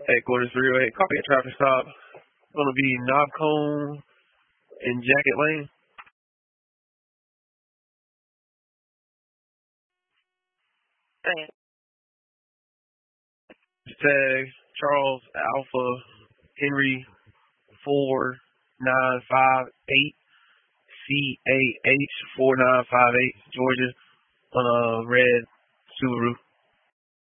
At quarter 308, copy a traffic stop. Gonna be Knob Cone and Jacket Lane. Tag Charles Alpha Henry 4958 CAH 4958 Georgia on a red Subaru.